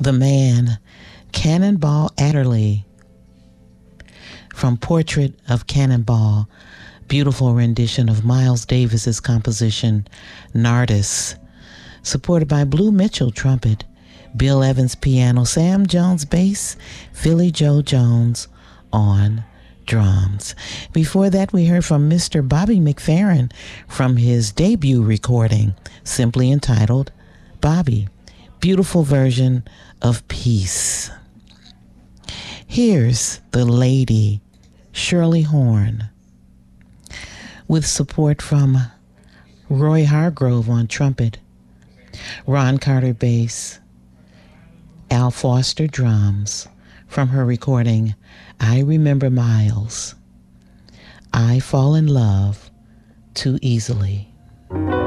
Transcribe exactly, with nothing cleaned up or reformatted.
The Man, Cannonball Adderley. From Portrait of Cannonball, beautiful rendition of Miles Davis's composition, Nardis, supported by Blue Mitchell trumpet, Bill Evans piano, Sam Jones bass, Philly Joe Jones on drums. Before that, we heard from Mister Bobby McFerrin from his debut recording, simply entitled Bobby, beautiful version of Peace. Here's the lady, Shirley Horn, with support from Roy Hargrove on trumpet, Ron Carter bass, Al Foster drums, from her recording I Remember Miles, I Fall in Love Too Easily.